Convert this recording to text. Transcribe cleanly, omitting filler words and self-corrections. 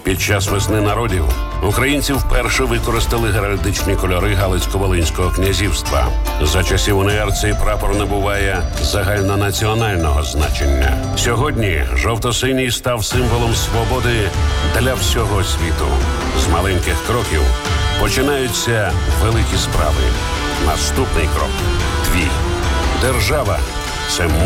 Під час весни народів українці вперше використали геральдичні кольори Галицько-Волинського князівства. За часів УНР цей прапор набуває загальнонаціонального значення. Сьогодні жовто-синій став символом свободи для всього світу. З маленьких кроків починаються великі справи. Наступний крок – твій. Держава – це